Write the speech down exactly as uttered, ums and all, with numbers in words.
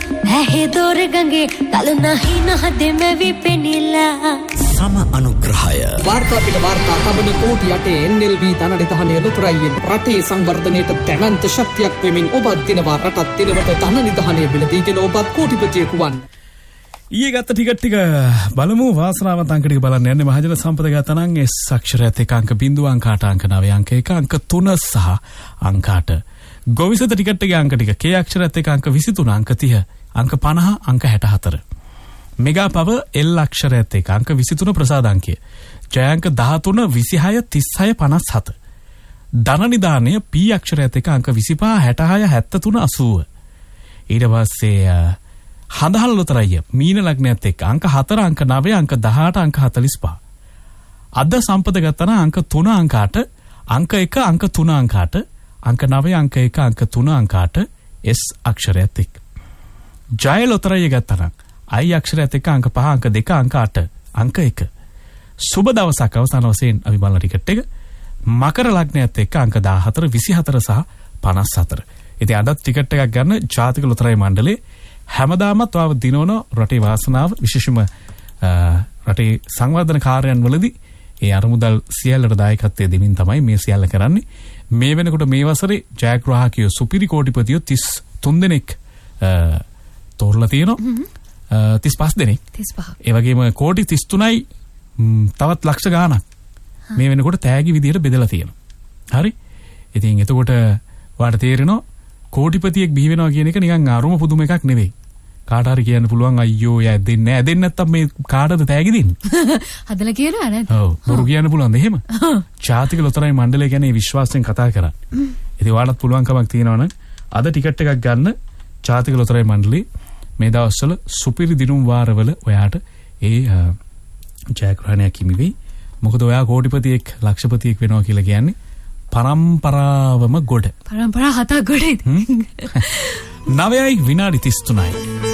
ඇහි දොර ගඟේ තල නැහි නහදෙ මෙවි පෙනිලා සම අනුග්‍රහය වාර්තා පිට වාර්තා තබන කෝටි යටේ එන් එල් බී ධනනිධානය ලුතරයියෙන් රටේ සංවර්ධනයට දැවැන්ත ශක්තියක් වෙමින් ඔබත් දිනවා රටත් දිනවට ධනනිධානය බිලදීගෙන ඔබත් කෝටිපතියෙකු වන්. ඊයේ ගත්ත ටිකට් ටික බලමු වාසනාවන්ත අංක ටික බලන්න යන්නේ මහජන සම්පත ගත්තා නම් S අක්ෂරයත් එක අංක බිංදුව අංක අට අංක නව අංක එක අංක තුන සහ අංක අට ගොවිසත ටිකට් එකේ අංක ටික K අක්ෂරයත් එක අංක විසිතුන අංක තිහ අංක පනහ අංක හැට හතර මෙගා පව L අක්ෂරයත් එක අංක විසිතුන ප්‍රසාද අංකය ජය අංක දහතුන විසිහය තිස්හය පනස් හත ධන නිධානය P අක්ෂරයත් එක අංක විසිපහ හැටහය හැත්තතුන අසූව ඊට පස්සේ හඳහල් ලොතරැය මීන ලග්නයත් එක්ක අංක හතර අංක නවය අංක දහඅට අංක හතළිස් පහ අද සම්පත ගත්තන අංක තුන අංක අට අංක එක අංක තුන අංක අට අංක නවය අංක එක අංක තුන අංක අට S අක්ෂරයත් එක්ක ජය ලොතරැය ගත්තන I අක්ෂරයත් එක්ක අංක පහ අංක දෙක අංක අට අංක එක සුබ දවසක් අවසාන වශයෙන් අපි බලන ටිකට් එක මකර ලග්නයත් එක්ක අංක දාහතර විසිහතර සහ පනස් හතර ඉතින් අදත් ටිකට් එකක් ගන්න ජාතික ලොතරැයි මණ්ඩලයේ හැමදාමත් වාව දිනවන රටේ වාසනාව විශේෂම රටේ සංවර්ධන කාර්යයන් වලදී ඒ අරමුදල් සියල්ලට දායකත්වයේ දෙමින් තමයි මේ සියල්ල කරන්නේ මේ වෙනකොට මේ වසරේ ජයග්‍රාහකයෝ සුපිරි කෝටිපතියෝ තිස් තුන් දෙනෙක් තෝරලා තියෙනවා තිස් පහ දෙනෙක් තිස් පහ ඒ වගේම කෝටි තිස් තුනයි තවත් ලක්ෂ ගාණක් මේ වෙනකොට තෑගි විදියට බෙදලා තියෙනවා හරි ඉතින් එතකොට වාට තේරෙනවා කෝටිපතියෙක් බිහි වෙනවා කියන එක නිකන් අරුම පුදුම එකක් නෙවෙයි කාට හරි කියන්න පුළුවන් අයියෝ යා දෙන්නේ නැහැ දෙන්නේ නැත්තම් මේ කාටද තෑගි දෙන්නේ හදලා කියනවා නේද ඔව් බොරු කියන්න පුළුවන් එහෙම ජාතික ලොතරැයි මණ්ඩලය ගැන විශ්වාසයෙන් කතා කරා ඉතින් ඔයාලට පුළුවන් කමක් තියෙනවා නම් අද ටිකට් එකක් ගන්න ජාතික ලොතරැයි මණ්ඩලේ මේ දවස්වල සුපිරි දිනුම් වාරවල ඔයාට ඒ ජයග්‍රහණයක් හිමි වෙයි මොකද ඔයා කෝටිපතියෙක් ලක්ෂපතියෙක් වෙනවා කියලා කියන්නේ පරම්පරාවම ගොඩ පරම්පරා හතක් ගොඩ නවයයි විනාඩි තිස් තුනයි